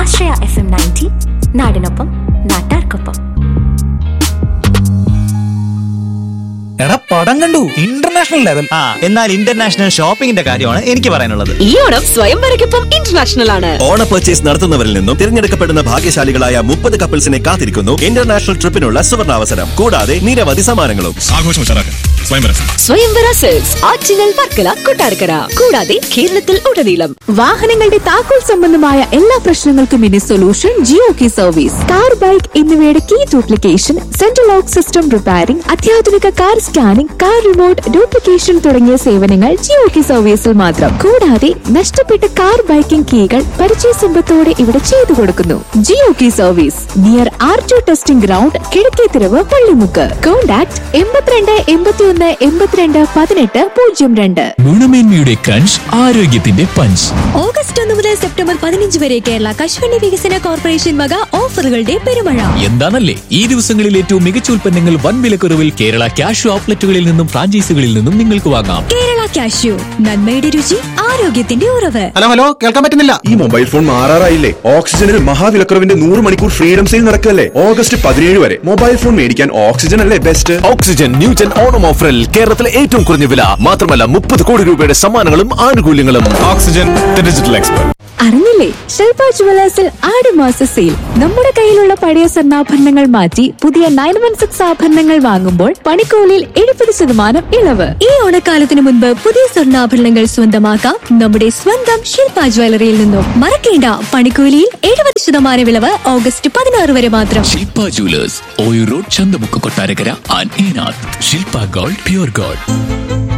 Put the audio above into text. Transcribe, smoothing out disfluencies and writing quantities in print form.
ആശ്രയ FM 90 നാടിനൊപ്പം നാട്ടാർക്കൊപ്പം. എടാ പടം കണ്ടു, ഇന്റർനാഷണൽ ലെവൽ. എന്നാൽ ഇന്റർനാഷണൽ ഷോപ്പിംഗിന്റെ കാര്യമാണ് എനിക്ക് പറയാനുള്ളത്. ഈ ഓണം സ്വയംവരയ്ക്കൊപ്പം ഇന്റർനാഷണൽ ആണ്. ഓണ പർച്ചേസ് നടത്തുന്നവരിൽ നിന്നും തിരഞ്ഞെടുക്കപ്പെടുന്ന ഭാഗ്യശാലികളായ 30 കപ്പിൾസിനെ കാത്തിരിക്കുന്നു ഇന്റർനാഷണൽ ട്രിപ്പിനുള്ള സുവർണാവസരം. കൂടാതെ നിരവധി സമ്മാനങ്ങളും. സ്വയംവര സെൽസ് ആറ്റിങ്ങൽ, വർക്കല, കൊട്ടാരക്കര, കൂടാതെ കേരളത്തിൽ ഉടനീളം. വാഹനങ്ങളുടെ താക്കോൽ സംബന്ധമായ എല്ലാ പ്രശ്നങ്ങൾക്കും ഇനി solution Jio key service. Car, bike എന്നിവയുടെ key duplication, central lock system repairing, അത്യാധുനിക car scanning, car remote duplication തുടങ്ങിയ സേവനങ്ങൾ ജിയോ കീ സർവീസിൽ മാത്രം. കൂടാതെ നഷ്ടപ്പെട്ട കാർ, ബൈക്കിംഗ് കീകൾ പരിചയ സമ്പത്തോടെ ഇവിടെ ചെയ്തു കൊടുക്കുന്നു. Jio key service near R2 testing ground, Kizhakkethiruvu, Pallimukku. Contact 82 81 82 18 02. ഗുണമേന്മയുടെ crunch, ആരോഗ്യത്തിന്റെ പഞ്ച്. ഓഗസ്റ്റ് 1 മുതൽ സെപ്റ്റംബർ 15 വരെ കേരള കശുവണ്ടി വികസന കോർപ്പറേഷൻ വക ഓഫറുകളുടെ പെരുമഴ. എന്താണല്ലേ ഈ ദിവസങ്ങളിൽ ഏറ്റവും മികച്ച ഉൽപ്പന്നങ്ങൾ വൻ വിലക്കുറവിൽ കേരള ക്യാഷ് ഔട്ട്ലെറ്റുകളിൽ നിന്നും ഫ്രാഞ്ചൈസികളിൽ നിന്നും നിങ്ങൾക്ക് വാങ്ങാം. കേരള കാഷ്യൂ, നന്മയുടെ രുചി, ആരോഗ്യത്തിന്റെ ഉറവ്. ഹലോ, കേൾക്കാൻ പറ്റുന്നില്ല. ഈ മൊബൈൽ ഫോൺ മാറാറായില്ലേ? ഓക്സിജനിൽ മഹാവിലക്കുറവിന്റെ 100 മണിക്കൂർ ഫ്രീഡം സെയിൽ നടക്കല്ലേ ഓഗസ്റ്റ് 17 വരെ. മൊബൈൽ ഫോൺ മേടിക്കാൻ ഓക്സിജൻ അല്ലേ ബെസ്റ്റ്. ഓക്സിജൻ ന്യൂജൻ ഓണം ഓഫറിൽ കേരളത്തിലെ ഏറ്റവും കുറഞ്ഞ വില മാത്രമല്ല 30 കോടി രൂപയുടെ സമ്മാനങ്ങളും ആനുകൂല്യങ്ങളും. Oxygen digital expert. അറിഞ്ഞില്ലേ, ശില്പ ജുവലേഴ്സിൽ ആടുമാസ സെയിൽ. നമ്മുടെ കയ്യിലുള്ള പഴയ സ്വർണ്ണാഭരണങ്ങൾ മാറ്റി പുതിയ 916 ആഭരണങ്ങൾ വാങ്ങുമ്പോൾ പണിക്കൂലിയിൽ 70% ഇളവ്. ഈ ഓണക്കാലത്തിന് മുൻപ് പുതിയ സ്വർണ്ണാഭരണങ്ങൾ സ്വന്തമാക്കാം നമ്മുടെ സ്വന്തം ശില്പ ജ്വല്ലറിയിൽ നിന്നും. മറക്കേണ്ട, പണിക്കൂലിയിൽ 70% ഇളവ് ഓഗസ്റ്റ് 16 വരെ മാത്രം. ശില്പ jewellers, Oyoor road, Chanthamukku, Kottarakkara and Enath. Shilpa gold, pure gold.